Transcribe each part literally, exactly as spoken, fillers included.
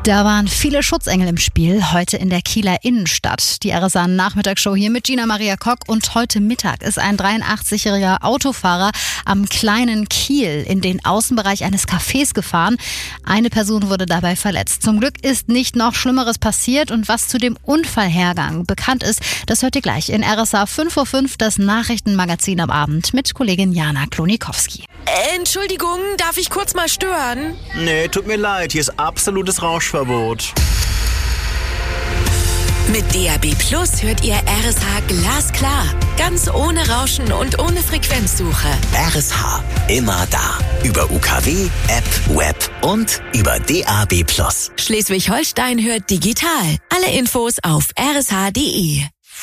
Da waren viele Schutzengel im Spiel, heute in der Kieler Innenstadt. Die R S A-Nachmittagsshow hier mit Gina Maria Kock. Und heute Mittag ist ein dreiundachtzigjähriger Autofahrer am kleinen Kiel in den Außenbereich eines Cafés gefahren. Eine Person wurde dabei verletzt. Zum Glück ist nicht noch Schlimmeres passiert. Und was zu dem Unfallhergang bekannt ist, das hört ihr gleich in R S A fünf Uhr fünf, das Nachrichtenmagazin am Abend mit Kollegin Jana Klonikowski. Entschuldigung, darf ich kurz mal stören? Nee, tut mir leid, hier ist absolutes Rauschverbot. Mit D A B Plus hört ihr R S H glasklar. Ganz ohne Rauschen und ohne Frequenzsuche. R S H, immer da. Über U K W, App, Web und über D A B Plus. Schleswig-Holstein hört digital. Alle Infos auf r s h punkt d e.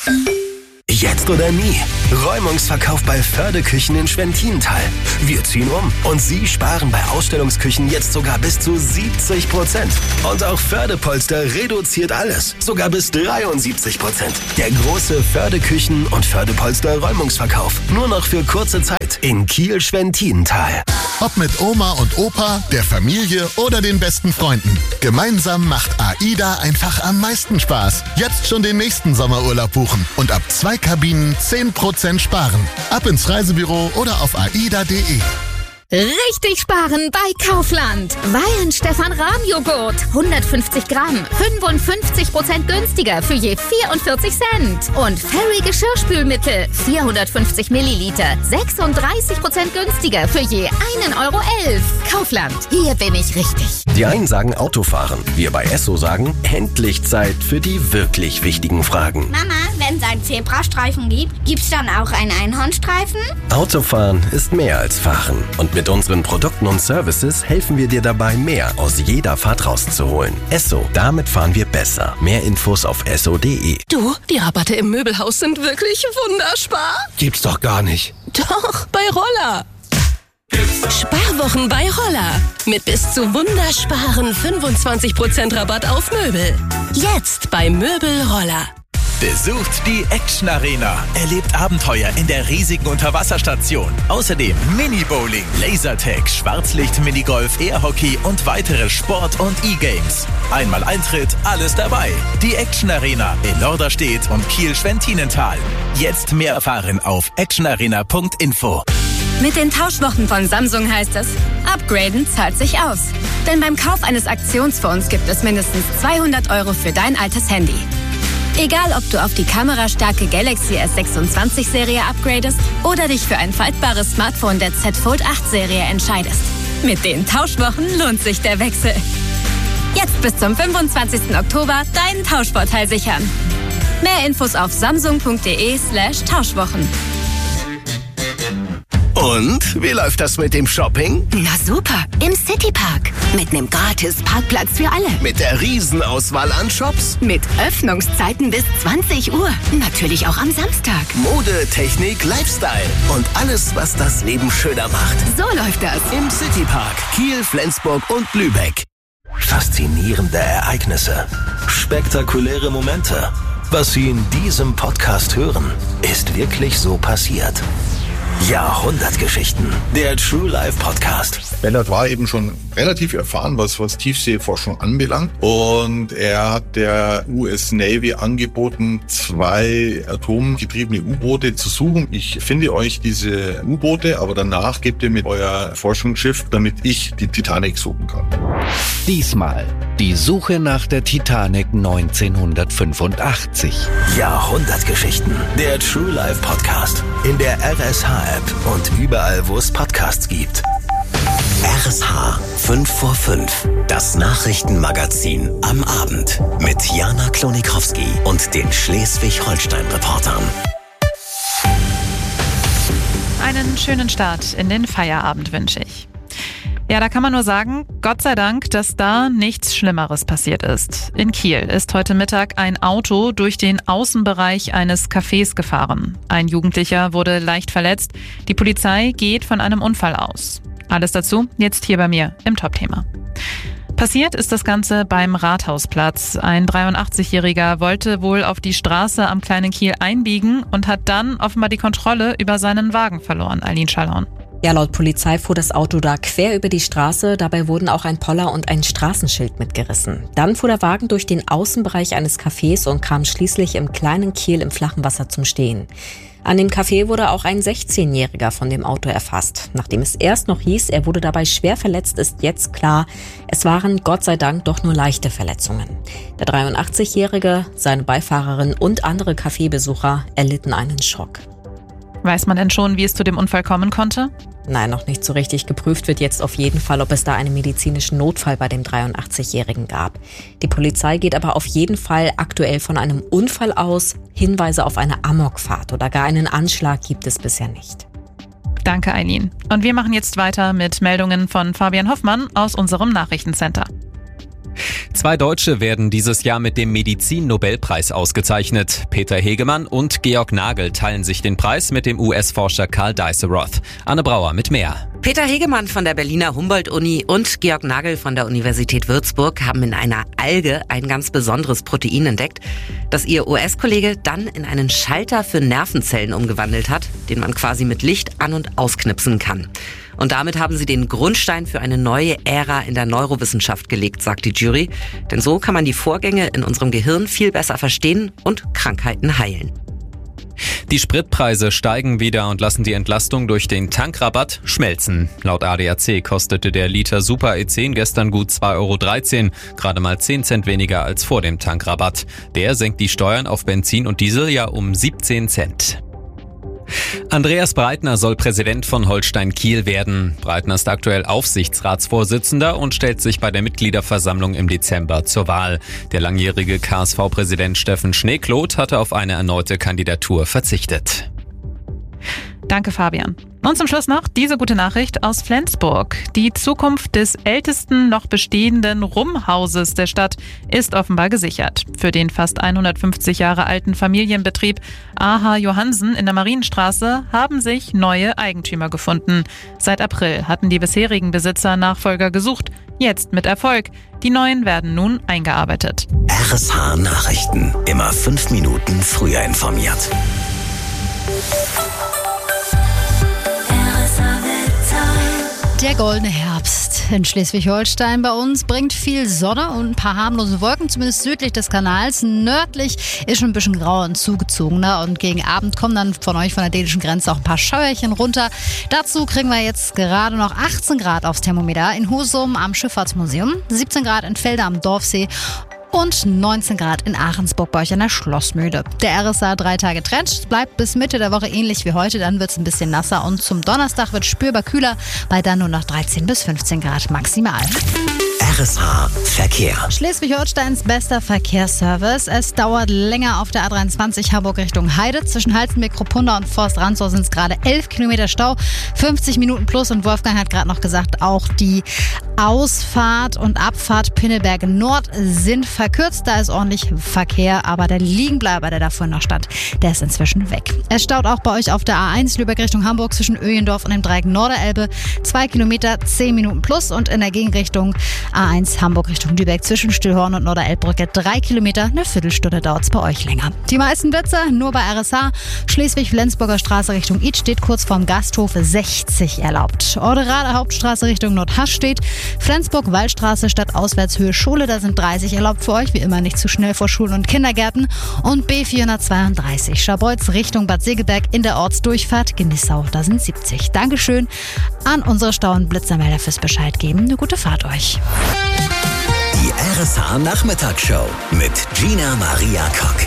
Jetzt oder nie. Räumungsverkauf bei Förde-Küchen in Schwentintal. Wir ziehen um und Sie sparen bei Ausstellungsküchen jetzt sogar bis zu siebzig Prozent. Und auch Förde-Polster reduziert alles. Sogar bis dreiundsiebzig Prozent. Der große Förde-Küchen- und Förde-Polster-Räumungsverkauf. Nur noch für kurze Zeit in Kiel-Schwentintal. Ob mit Oma und Opa, der Familie oder den besten Freunden. Gemeinsam macht AIDA einfach am meisten Spaß. Jetzt schon den nächsten Sommerurlaub buchen und ab zwei Kabinen zehn Prozent sparen. Ab ins Reisebüro oder auf aida punkt d e. Richtig sparen bei Kaufland. Weihenstephan-Rahmjoghurt. hundertfünfzig Gramm. fünfundfünfzig Prozent günstiger für je vierundvierzig Cent. Und Fairy Geschirrspülmittel. vierhundertfünfzig Milliliter. sechsunddreißig Prozent günstiger für je einen Euro elf. Kaufland. Hier bin ich richtig. Die einen sagen Autofahren. Wir bei Esso sagen, endlich Zeit für die wirklich wichtigen Fragen. Mama, wenn es einen Zebrastreifen gibt, gibt's dann auch einen Einhornstreifen? Autofahren ist mehr als Fahren. Und mit unseren Produkten und Services helfen wir dir dabei, mehr aus jeder Fahrt rauszuholen. Esso, damit fahren wir besser. Mehr Infos auf esso punkt d e. Du, die Rabatte im Möbelhaus sind wirklich wunderspar. Gibt's doch gar nicht. Doch, bei Roller. Sparwochen bei Roller. Mit bis zu wundersparen fünfundzwanzig Prozent Rabatt auf Möbel. Jetzt bei Möbel Roller. Besucht die Action Arena. Erlebt Abenteuer in der riesigen Unterwasserstation. Außerdem Mini-Bowling, Lasertag, Schwarzlicht-Minigolf, Airhockey und weitere Sport- und E-Games. Einmal Eintritt, alles dabei. Die Action Arena in Norderstedt und Kiel-Schwentinental. Jetzt mehr erfahren auf actionarena punkt info. Mit den Tauschwochen von Samsung heißt es, upgraden zahlt sich aus. Denn beim Kauf eines Aktionsfonds gibt es mindestens zweihundert Euro für dein altes Handy. Egal, ob du auf die kamerastarke Galaxy S sechsundzwanzig Serie upgradest oder dich für ein faltbares Smartphone der Z Fold acht Serie entscheidest. Mit den Tauschwochen lohnt sich der Wechsel. Jetzt bis zum fünfundzwanzigsten Oktober deinen Tauschvorteil sichern. Mehr Infos auf samsung punkt d e slash Tauschwochen. Und, wie läuft das mit dem Shopping? Na super, im Citypark. Mit einem gratis Parkplatz für alle. Mit der Riesenauswahl an Shops? Mit Öffnungszeiten bis zwanzig Uhr. Natürlich auch am Samstag. Mode, Technik, Lifestyle und alles, was das Leben schöner macht. So läuft das. Im Citypark Kiel, Flensburg und Lübeck. Faszinierende Ereignisse. Spektakuläre Momente. Was Sie in diesem Podcast hören, ist wirklich so passiert. Jahrhundertgeschichten. Der True Life Podcast. Bellard war eben schon relativ erfahren, was, was Tiefseeforschung anbelangt. Und er hat der U S Navy angeboten, zwei atomgetriebene U-Boote zu suchen. Ich finde euch diese U-Boote, aber danach gebt ihr mir euer Forschungsschiff, damit ich die Titanic suchen kann. Diesmal die Suche nach der Titanic neunzehnhundertfünfundachtzig. Jahrhundertgeschichten. Der True Life Podcast. In der R S H-App und überall, wo es Podcasts gibt. R S H fünf vor fünf. Das Nachrichtenmagazin am Abend. Mit Jana Klonikowski und den Schleswig-Holstein-Reportern. Einen schönen Start in den Feierabend wünsche ich. Ja, da kann man nur sagen, Gott sei Dank, dass da nichts Schlimmeres passiert ist. In Kiel ist heute Mittag ein Auto durch den Außenbereich eines Cafés gefahren. Ein Jugendlicher wurde leicht verletzt. Die Polizei geht von einem Unfall aus. Alles dazu jetzt hier bei mir im Top-Thema. Passiert ist das Ganze beim Rathausplatz. Ein dreiundachtzigjähriger wollte wohl auf die Straße am kleinen Kiel einbiegen und hat dann offenbar die Kontrolle über seinen Wagen verloren. Eileen Schallhorn. Ja, laut Polizei fuhr das Auto da quer über die Straße. Dabei wurden auch ein Poller und ein Straßenschild mitgerissen. Dann fuhr der Wagen durch den Außenbereich eines Cafés und kam schließlich im kleinen Kiel im flachen Wasser zum Stehen. An dem Café wurde auch ein sechzehnjähriger von dem Auto erfasst. Nachdem es erst noch hieß, er wurde dabei schwer verletzt, ist jetzt klar, es waren Gott sei Dank doch nur leichte Verletzungen. Der dreiundachtzigjährige, seine Beifahrerin und andere Kaffeebesucher erlitten einen Schock. Weiß man denn schon, wie es zu dem Unfall kommen konnte? Nein, noch nicht so richtig. Geprüft wird jetzt auf jeden Fall, ob es da einen medizinischen Notfall bei dem dreiundachtzigjährigen gab. Die Polizei geht aber auf jeden Fall aktuell von einem Unfall aus. Hinweise auf eine Amokfahrt oder gar einen Anschlag gibt es bisher nicht. Danke, Eileen. Und wir machen jetzt weiter mit Meldungen von Fabian Hoffmann aus unserem Nachrichtencenter. Zwei Deutsche werden dieses Jahr mit dem Medizin-Nobelpreis ausgezeichnet. Peter Hegemann und Georg Nagel teilen sich den Preis mit dem U S-Forscher Karl Dijsselroth. Anne Brauer mit mehr. Peter Hegemann von der Berliner Humboldt-Uni und Georg Nagel von der Universität Würzburg haben in einer Alge ein ganz besonderes Protein entdeckt, das ihr U S-Kollege dann in einen Schalter für Nervenzellen umgewandelt hat, den man quasi mit Licht an- und ausknipsen kann. Und damit haben sie den Grundstein für eine neue Ära in der Neurowissenschaft gelegt, sagt die Jury. Denn so kann man die Vorgänge in unserem Gehirn viel besser verstehen und Krankheiten heilen. Die Spritpreise steigen wieder und lassen die Entlastung durch den Tankrabatt schmelzen. Laut A D A C kostete der Liter Super E zehn gestern gut zwei Euro dreizehn, gerade mal zehn Cent weniger als vor dem Tankrabatt. Der senkt die Steuern auf Benzin und Diesel ja um siebzehn Cent. Andreas Breitner soll Präsident von Holstein Kiel werden. Breitner ist aktuell Aufsichtsratsvorsitzender und stellt sich bei der Mitgliederversammlung im Dezember zur Wahl. Der langjährige K S V-Präsident Steffen Schneekloth hatte auf eine erneute Kandidatur verzichtet. Danke, Fabian. Und zum Schluss noch diese gute Nachricht aus Flensburg. Die Zukunft des ältesten noch bestehenden Rumhauses der Stadt ist offenbar gesichert. Für den fast hundertfünfzig Jahre alten Familienbetrieb A H Johansen in der Marienstraße haben sich neue Eigentümer gefunden. Seit April hatten die bisherigen Besitzer Nachfolger gesucht. Jetzt mit Erfolg. Die neuen werden nun eingearbeitet. R S H Nachrichten. Immer fünf Minuten früher informiert. Der goldene Herbst in Schleswig-Holstein bei uns bringt viel Sonne und ein paar harmlose Wolken, zumindest südlich des Kanals. Nördlich ist schon ein bisschen grauer und zugezogener und gegen Abend kommen dann von euch von der dänischen Grenze auch ein paar Schauerchen runter. Dazu kriegen wir jetzt gerade noch achtzehn Grad aufs Thermometer in Husum am Schifffahrtsmuseum, siebzehn Grad in Felde am Dorfsee und neunzehn Grad in Ahrensburg bei euch an der Schlossmühle. Der R S A drei Tage Trend. Es bleibt bis Mitte der Woche ähnlich wie heute, dann wird es ein bisschen nasser und zum Donnerstag wird spürbar kühler, bei dann nur noch dreizehn bis fünfzehn Grad maximal. R S H Verkehr. Schleswig-Holsteins bester Verkehrsservice. Es dauert länger auf der A dreiundzwanzig Hamburg Richtung Heide. Zwischen Halstenbeck, Kruppunda und Forst-Ransau sind es gerade elf Kilometer Stau, fünfzig Minuten plus. Und Wolfgang hat gerade noch gesagt, auch die Ausfahrt und Abfahrt Pinneberg Nord sind verkürzt. Da ist ordentlich Verkehr, aber der Liegenbleiber, der da vorhin noch stand, der ist inzwischen weg. Es staut auch bei euch auf der A eins Lübeck Richtung Hamburg zwischen Öhlendorf und dem Dreieck Norderelbe. zwei Kilometer, zehn Minuten plus. Und in der Gegenrichtung A eins Hamburg Richtung Lübeck zwischen Stillhorn und Norderelbbrücke drei Kilometer, eine Viertelstunde dauert es bei euch länger. Die meisten Blitze nur bei R S H. Schleswig-Flensburger Straße Richtung Id steht kurz vorm Gasthof sechzig erlaubt. Orderade Hauptstraße Richtung Nordhasch steht. Flensburg-Waldstraße statt Auswärtshöhe Schule, da sind dreißig erlaubt für euch, wie immer nicht zu schnell vor Schulen und Kindergärten. Und B vierhundertzweiunddreißig Scharbeutz Richtung Bad Segeberg in der Ortsdurchfahrt Genissau, da sind siebzig. Dankeschön an unsere Stau- und Blitzermelder fürs Bescheid geben. Eine gute Fahrt euch. Die R S H Nachmittagsshow mit Gina Maria Kock.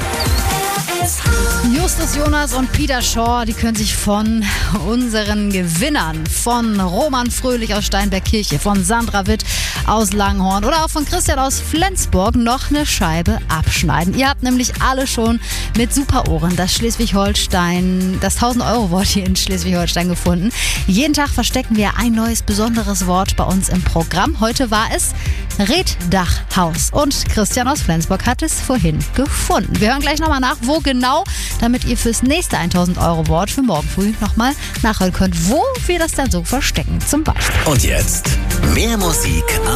Justus Jonas und Peter Shaw, die können sich von unseren Gewinnern, von Roman Fröhlich aus Steinbergkirche, von Sandra Witt aus Langhorn oder auch von Christian aus Flensburg noch eine Scheibe abschneiden. Ihr habt nämlich alle schon mit Superohren das Schleswig-Holstein, das tausend-Euro-Wort hier in Schleswig-Holstein gefunden. Jeden Tag verstecken wir ein neues besonderes Wort bei uns im Programm. Heute war es Reddachhaus und Christian aus Flensburg hat es vorhin gefunden. Wir hören gleich nochmal nach, wo genau, damit ihr fürs nächste tausend-Euro-Wort für morgen früh nochmal nachhören könnt, wo wir das dann so verstecken zum Beispiel. Und jetzt mehr Musik